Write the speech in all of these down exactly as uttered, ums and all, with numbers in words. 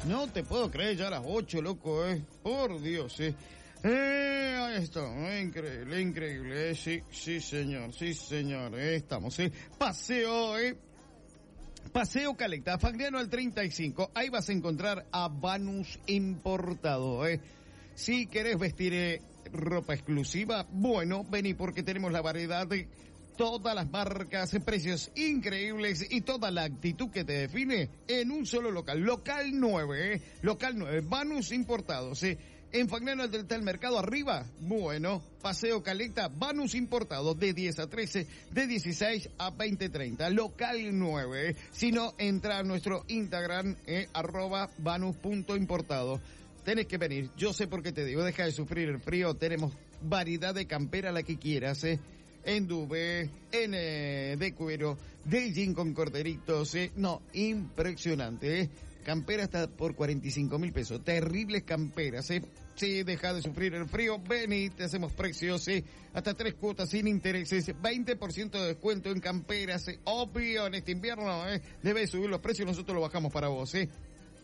No te puedo creer, ya a las ocho, loco, eh. Por Dios, eh. Eh, ahí está, increíble, increíble, eh. Sí, sí, señor, sí, señor, eh. Estamos, eh. Paseo, eh. Paseo Caleta, Fagnano al treinta y cinco. Ahí vas a encontrar a Banus Importado, eh. Si querés vestir eh, ropa exclusiva, bueno, vení porque tenemos la variedad de todas las marcas, precios increíbles y toda la actitud que te define en un solo local. Local nueve, ¿eh? Local nueve, Banus Importados, ¿eh? En Fagnano está el mercado arriba. Bueno, Paseo Caleta, Banus Importados de diez a trece, de dieciséis a veinte treinta. Local nueve, ¿eh? Si no, entra a nuestro Instagram, eh, arroba banus punto importado. Tenés que venir, yo sé por qué te digo, deja de sufrir el frío, tenemos variedad de campera la que quieras, eh. En duvet, en eh, de cuero, de jean con corderitos, eh. No, impresionante, eh. Campera hasta por cuarenta y cinco mil pesos, terribles camperas, eh. Sí, deja de sufrir el frío, ven y te hacemos precios, eh. Hasta tres cuotas sin intereses, veinte por ciento de descuento en camperas, eh. Obvio, en este invierno, eh. Debes subir los precios, nosotros lo bajamos para vos, eh.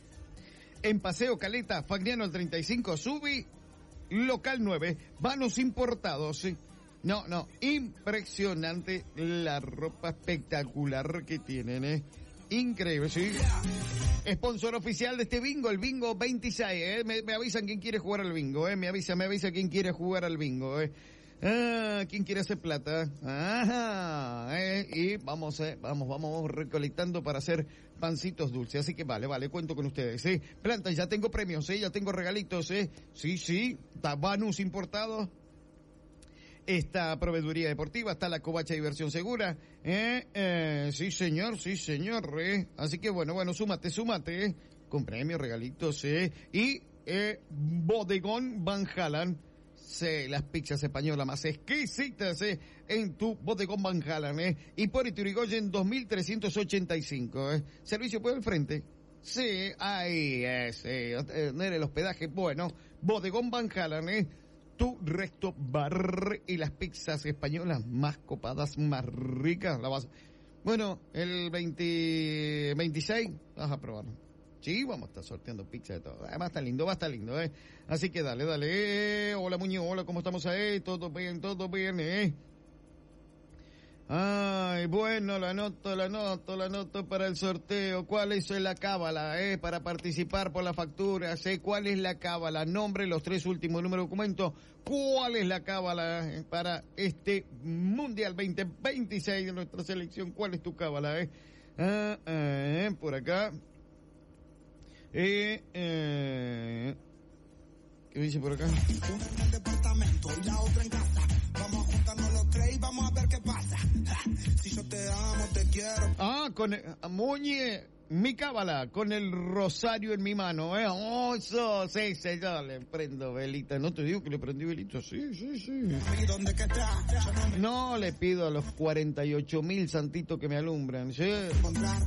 En Paseo Caleta, Fagnano al treinta y cinco, Subi, local nueve, Banus Importados, eh. No, no, impresionante la ropa espectacular que tienen, eh. Increíble, sí. Sponsor oficial de este bingo, el bingo veintiséis, eh. Me, me avisan quién quiere jugar al bingo, eh. Me avisa, me avisa quién quiere jugar al bingo, eh. Ah, ¿quién quiere hacer plata? Ajá, eh. Y vamos, eh, vamos, vamos recolectando para hacer pancitos dulces. Así que vale, vale, cuento con ustedes, eh. Planta, ya tengo premios, eh. Ya tengo regalitos, eh. Sí, sí, Banus Importados. Esta proveeduría deportiva, está la Covacha Diversión Segura, eh, eh, sí señor, sí señor, eh, así que bueno, bueno, súmate, súmate, eh, con premios, regalitos, eh, y, eh, Bodegón Van Halen, sí, las pizzas españolas más exquisitas, eh, en tu Bodegón Van Halen, eh, y por Iturigoyen dos mil trescientos ochenta y cinco, eh, servicio por el frente. Sí, ahí es, eh, tener el hospedaje, bueno, Bodegón Van Halen, eh, tu resto bar y las pizzas españolas más copadas, más ricas. La vas... Bueno, el veinte, veintiséis vas a probarlo. Sí, vamos a estar sorteando pizza de todo. Va a estar lindo, va a estar lindo, eh. Así que dale, dale. Eh. Hola, Muñoz, hola, ¿cómo estamos ahí? Todo bien, todo bien, eh. Ay, bueno, la anoto, la anoto, la anoto para el sorteo. ¿Cuál es la cábala, eh? Para participar por la factura, ¿eh? ¿Cuál es la cábala? Nombre, los tres últimos números de documento. ¿Cuál es la cábala eh, para este Mundial veinte veintiséis de nuestra selección? ¿Cuál es tu cábala, eh? Ah, eh, por acá. Eh, eh. ¿Qué dice por acá? Una en el departamento y la otra en casa. Vamos a juntarnos los tres y vamos a ver qué pasa. Si yo te amo, te quiero. Ah, con el, Muñe, mi cábala, con el rosario en mi mano, eh. Oh, eso, sí, sí, yo le prendo velita. No te digo que le prendí velita, sí, sí, sí. ¿Y dónde que está? No le pido a los cuarenta y ocho mil santitos que me alumbran, sí.